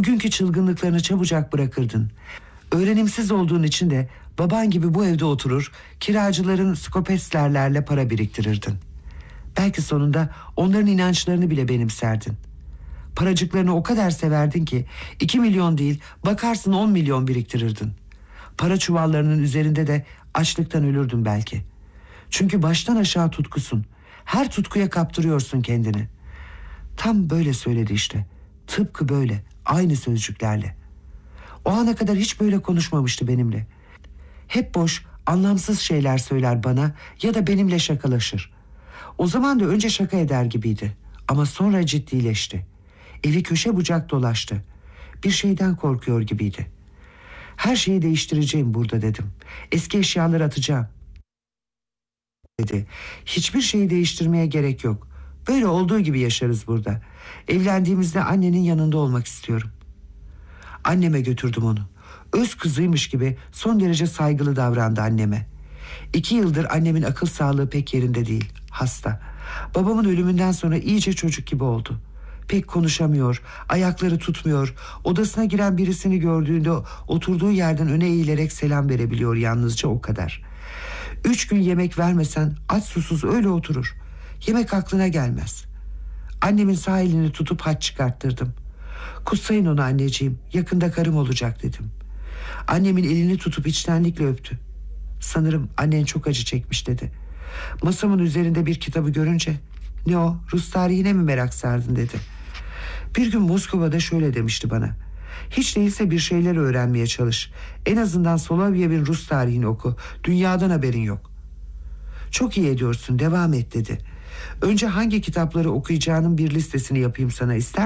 Bugünkü çılgınlıklarını çabucak bırakırdın. Öğrenimsiz olduğun için de baban gibi bu evde oturur, kiracıların skopeslerlerle para biriktirirdin. Belki sonunda onların inançlarını bile benimserdin. Paracıklarını o kadar severdin ki 2 milyon değil, bakarsın 10 milyon biriktirirdin. Para çuvallarının üzerinde de açlıktan ölürdün belki. Çünkü baştan aşağı tutkusun. Her tutkuya kaptırıyorsun kendini. Tam böyle söyledi işte. Tıpkı böyle, aynı sözcüklerle. O ana kadar hiç böyle konuşmamıştı benimle. Hep boş, anlamsız şeyler söyler bana ya da benimle şakalaşır. O zaman da önce şaka eder gibiydi. Ama sonra ciddileşti. Evi köşe bucak dolaştı. Bir şeyden korkuyor gibiydi. Her şeyi değiştireceğim burada dedim. Eski eşyaları atacağım dedi. Hiçbir şeyi değiştirmeye gerek yok. Böyle olduğu gibi yaşarız burada. Evlendiğimizde annenin yanında olmak istiyorum. Anneme götürdüm onu. Öz kızıymış gibi son derece saygılı davrandı anneme. 2 yıldır annemin akıl sağlığı pek yerinde değil. Hasta. Babamın ölümünden sonra iyice çocuk gibi oldu. Pek konuşamıyor, ayakları tutmuyor. Odasına giren birisini gördüğünde oturduğu yerden öne eğilerek selam verebiliyor, yalnızca o kadar. 3 gün yemek vermesen aç susuz öyle oturur. Yemek aklına gelmez. Annemin sağ elini tutup haç çıkarttırdım. Kutsayın onu anneciğim, yakında karım olacak dedim. Annemin elini tutup içtenlikle öptü. Sanırım annen çok acı çekmiş dedi. Masamın üzerinde bir kitabı görünce, ne o, Rus tarihine mi merak sardın dedi. Bir gün Moskova'da şöyle demişti bana. Hiç değilse bir şeyler öğrenmeye çalış. En azından Solovyev'in Rus tarihini oku. Dünyadan haberin yok. Çok iyi ediyorsun, devam et dedi. Önce hangi kitapları okuyacağının bir listesini yapayım sana, ister